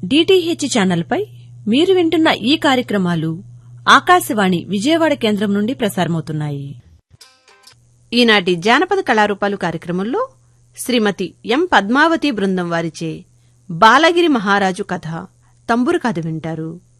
DTH ఛానల్పై మీరు వింటున్న ఈ కార్యక్రమాలు ఆకాశవాణి విజయవాడ కేంద్రం నుండి ప్రసారమవుతున్నాయి. ఈనాటి జానపద కళారూపాలు కార్యక్రమంలో శ్రీమతి ఎం పద్మావతి బృందం వారిచే బాలగిరి మహారాజు కథ తంబురు కథ వింటారు.